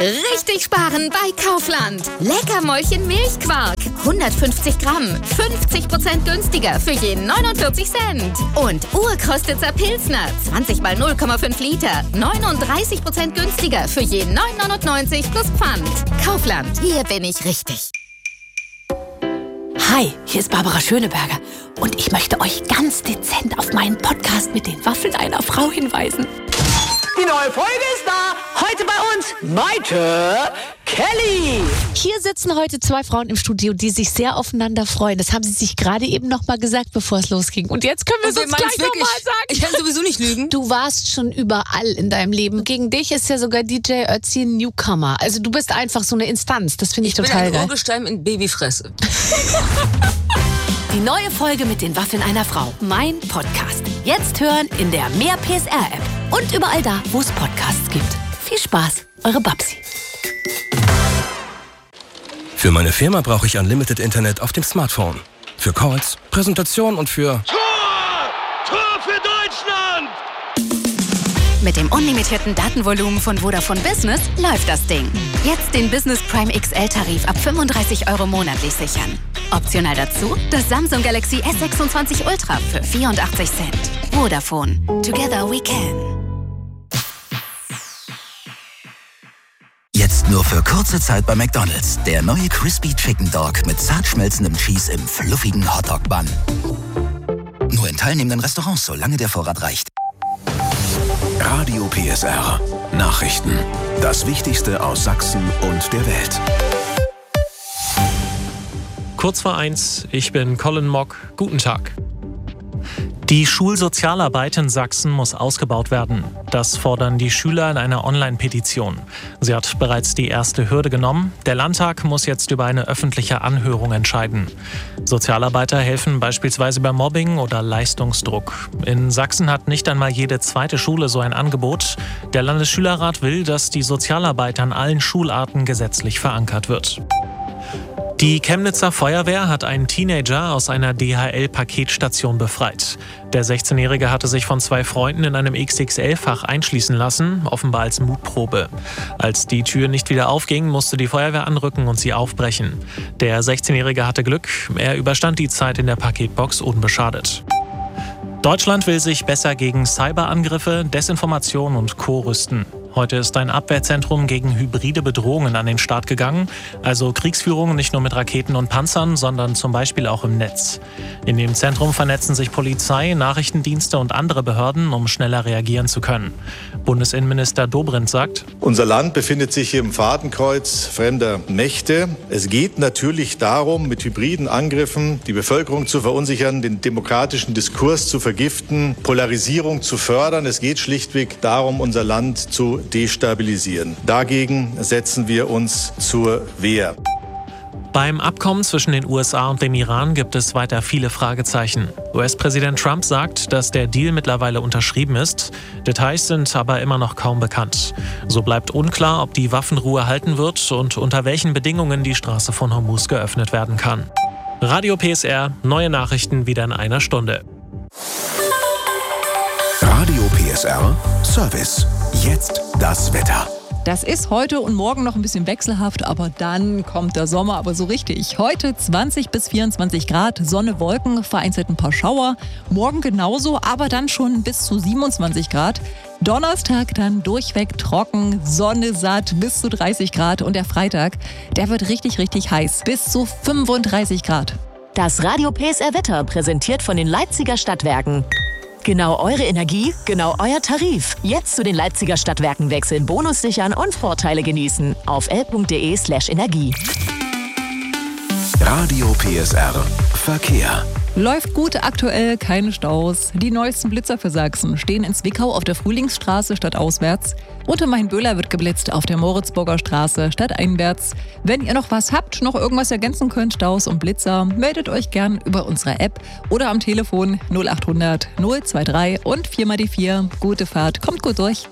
Richtig sparen bei Kaufland. Leckermäulchen Milchquark. 150 Gramm. 50% günstiger für je 49 Cent. Und Urkostitzer Pilsner. 20 mal 0,5 Liter. 39% günstiger für je 9,99 plus Pfand. Kaufland. Hier bin ich richtig. Hi, hier ist Barbara Schöneberger und ich möchte euch ganz dezent auf meinen Podcast mit den Waffeln einer Frau hinweisen. Die neue Folge ist da. Heute bei uns Maite Kelly. Hier sitzen heute zwei Frauen im Studio, die sich sehr aufeinander freuen. Das haben sie sich gerade eben noch mal gesagt, bevor es losging. Und jetzt können wir es uns gleich noch mal sagen. Ich kann sowieso nicht lügen. Du warst schon überall in deinem Leben. Gegen dich ist ja sogar DJ Ötzi ein Newcomer. Also du bist einfach so eine Instanz. Das finde ich total geil. Ich bin ein Urgestein in Babyfresse. Die neue Folge mit den Waffeln einer Frau. Mein Podcast. Jetzt hören in der Mehr PSR-App. Und überall da, wo es Podcasts gibt. Viel Spaß, eure Babsi. Für meine Firma brauche ich Unlimited Internet auf dem Smartphone. Für Calls, Präsentationen und für... Tor für Deutschland! Mit dem unlimitierten Datenvolumen von Vodafone Business läuft das Ding. Jetzt den Business Prime XL-Tarif ab 35 € monatlich sichern. Optional dazu das Samsung Galaxy S26 Ultra für 84 Cent. Vodafone. Together we can. Jetzt nur für kurze Zeit bei McDonald's. Der neue Crispy Chicken Dog mit zart schmelzendem Cheese im fluffigen Hotdog-Bun. Nur in teilnehmenden Restaurants, solange der Vorrat reicht. Radio PSR. Nachrichten. Das Wichtigste aus Sachsen und der Welt. Kurz vor 1, ich bin Colin Mock. Guten Tag. Die Schulsozialarbeit in Sachsen muss ausgebaut werden. Das fordern die Schüler in einer Online-Petition. Sie hat bereits die erste Hürde genommen. Der Landtag muss jetzt über eine öffentliche Anhörung entscheiden. Sozialarbeiter helfen beispielsweise bei Mobbing oder Leistungsdruck. In Sachsen hat nicht einmal jede zweite Schule so ein Angebot. Der Landesschülerrat will, dass die Sozialarbeit an allen Schularten gesetzlich verankert wird. Die Chemnitzer Feuerwehr hat einen Teenager aus einer DHL-Paketstation befreit. Der 16-Jährige hatte sich von zwei Freunden in einem XXL-Fach einschließen lassen, offenbar als Mutprobe. Als die Tür nicht wieder aufging, musste die Feuerwehr anrücken und sie aufbrechen. Der 16-Jährige hatte Glück, er überstand die Zeit in der Paketbox unbeschadet. Deutschland will sich besser gegen Cyberangriffe, Desinformation und Co. rüsten. Heute ist ein Abwehrzentrum gegen hybride Bedrohungen an den Start gegangen, also Kriegsführung nicht nur mit Raketen und Panzern, sondern zum Beispiel auch im Netz. In dem Zentrum vernetzen sich Polizei, Nachrichtendienste und andere Behörden, um schneller reagieren zu können. Bundesinnenminister Dobrindt sagt: Unser Land befindet sich hier im Fadenkreuz fremder Mächte. Es geht natürlich darum, mit hybriden Angriffen die Bevölkerung zu verunsichern, den demokratischen Diskurs zu vergiften, Polarisierung zu fördern. Es geht schlichtweg darum, unser Land zu destabilisieren. Dagegen setzen wir uns zur Wehr. Beim Abkommen zwischen den USA und dem Iran gibt es weiter viele Fragezeichen. US-Präsident Trump sagt, dass der Deal mittlerweile unterschrieben ist. Details sind aber immer noch kaum bekannt. So bleibt unklar, ob die Waffenruhe halten wird und unter welchen Bedingungen die Straße von Hormuz geöffnet werden kann. Radio PSR, neue Nachrichten wieder in einer Stunde. Radio PSR Service. Jetzt das Wetter. Das ist heute und morgen noch ein bisschen wechselhaft, aber dann kommt der Sommer, aber so richtig. Heute 20 bis 24 Grad, Sonne, Wolken, vereinzelt ein paar Schauer. Morgen genauso, aber dann schon bis zu 27 Grad. Donnerstag dann durchweg trocken, Sonne satt, bis zu 30 Grad. Und der Freitag, der wird richtig, richtig heiß, bis zu 35 Grad. Das Radio PSR Wetter präsentiert von den Leipziger Stadtwerken. Genau eure Energie, genau euer Tarif. Jetzt zu den Leipziger Stadtwerken wechseln, Bonus sichern und Vorteile genießen. Auf l.de/energie. Radio PSR Verkehr. Läuft gut aktuell, keine Staus. Die neuesten Blitzer für Sachsen stehen in Zwickau auf der Frühlingsstraße stadtauswärts. Unter Main-Böhler wird geblitzt auf der Moritzburger Straße stadteinwärts. Wenn ihr noch was habt, noch irgendwas ergänzen könnt, Staus und Blitzer, meldet euch gern über unsere App oder am Telefon 0800 023 und 4 mal die 4. Gute Fahrt, kommt gut durch.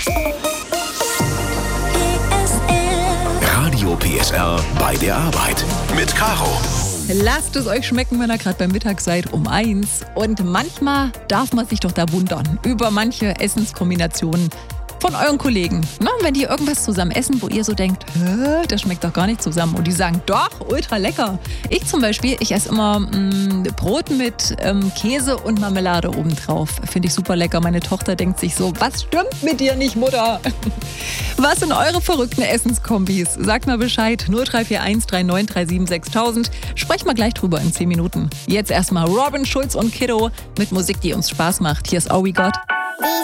Radio PSR bei der Arbeit mit Caro. Lasst es euch schmecken, wenn ihr gerade beim Mittag seid, um 1. Und manchmal darf man sich doch da wundern über manche Essenskombinationen. von euren Kollegen. Ne? Wenn die irgendwas zusammen essen, wo ihr so denkt, das schmeckt doch gar nicht zusammen. Und die sagen, doch, ultra lecker. Ich zum Beispiel, ich esse immer Brot mit Käse und Marmelade obendrauf. Finde ich super lecker. Meine Tochter denkt sich so, was stimmt mit dir nicht, Mutter? Was sind eure verrückten Essenskombis? Sagt mal Bescheid, 0341 3937 6000. Sprechen wir gleich drüber in 10 Minuten. Jetzt erstmal Robin Schulz und Kiddo mit Musik, die uns Spaß macht. Hier ist All We Got.